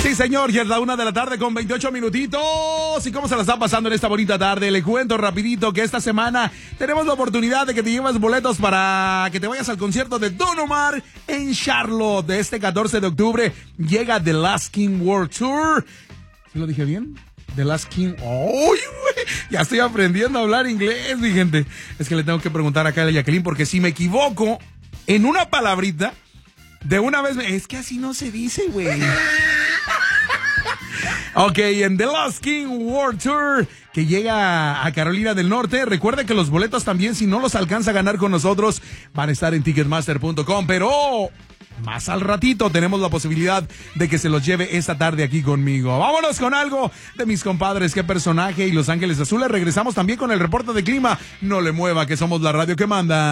Sí, señor, ya es la 1:28 PM. ¿Y cómo se la está pasando en esta bonita tarde? Le cuento rapidito que esta semana tenemos la oportunidad de que te lleves boletos para que te vayas al concierto de Don Omar en Charlotte. De este 14 de octubre llega The Last King World Tour. ¿Sí lo dije bien? The Last King. ¡Oh, güey! Ya estoy aprendiendo a hablar inglés, mi gente. Es que le tengo que preguntar acá a Jacqueline, porque si me equivoco en una palabrita, de una vez es que así no se dice, güey. Ok, en The Last King World Tour, que llega a Carolina del Norte. Recuerde que los boletos también, si no los alcanza a ganar con nosotros, van a estar en Ticketmaster.com. Pero más al ratito tenemos la posibilidad de que se los lleve esta tarde aquí conmigo. Vámonos con algo de mis compadres, Qué Personaje y Los Ángeles Azules. Regresamos también con el reporte de clima. No le mueva, que somos la radio que manda.